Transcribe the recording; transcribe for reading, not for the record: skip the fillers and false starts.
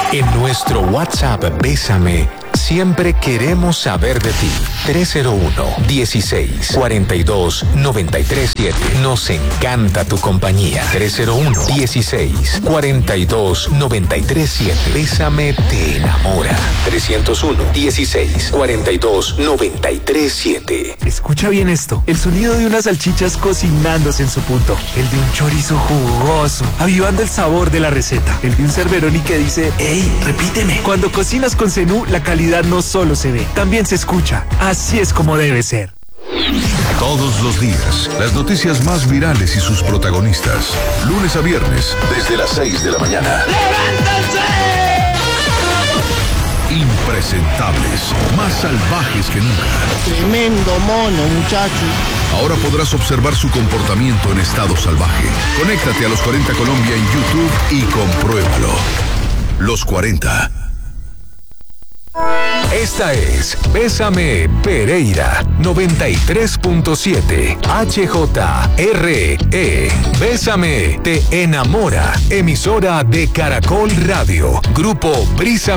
En nuestro WhatsApp Bésame, siempre queremos saber de ti. 301-16-42-937. Nos encanta tu compañía. 301-16-42-937. Bésame te enamora. 301-16-42-937. Escucha bien esto. El sonido de unas salchichas cocinándose en su punto. El de un chorizo jugoso, avivando el sabor de la receta. El de un Cerberoni que dice, ¡Ey, repíteme! Cuando cocinas con Zenú, la calidad no solo se ve, también se escucha. Así es como debe ser. Todos los días, las noticias más virales y sus protagonistas. Lunes a viernes, desde las 6 de la mañana. ¡Levántense! Impresentables, más salvajes que nunca. Tremendo mono, muchacho. Ahora podrás observar su comportamiento en estado salvaje. Conéctate a Los 40 Colombia en YouTube y compruébalo. Los 40. Esta es Bésame Pereira 93.7 HJRE. Bésame te enamora. Emisora de Caracol Radio. Grupo Prisa